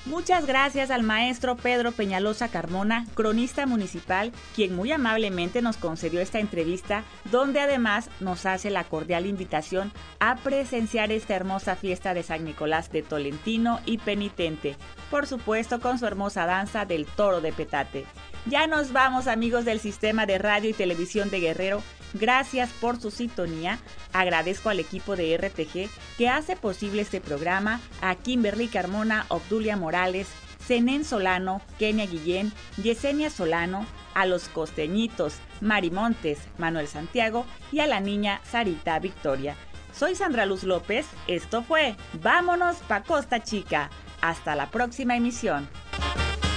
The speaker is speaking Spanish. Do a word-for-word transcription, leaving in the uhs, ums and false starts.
Muchas gracias al maestro Pedro Peñalosa Carmona, cronista municipal, quien muy amablemente nos concedió esta entrevista, donde además nos hace la cordial invitación a presenciar esta hermosa fiesta de San Nicolás de Tolentino y Penitente, por supuesto con su hermosa danza del Toro de Petate. Ya nos vamos, amigos del Sistema de Radio y Televisión de Guerrero. Gracias por su sintonía. Agradezco al equipo de R T G que hace posible este programa, a Kimberly Carmona, Obdulia Morales, Zenén Solano, Kenia Guillén, Yesenia Solano, a los costeñitos Mari Montes, Manuel Santiago y a la niña Sarita Victoria. Soy Sandra Luz López. Esto fue Vámonos pa' Costa Chica. Hasta la próxima emisión.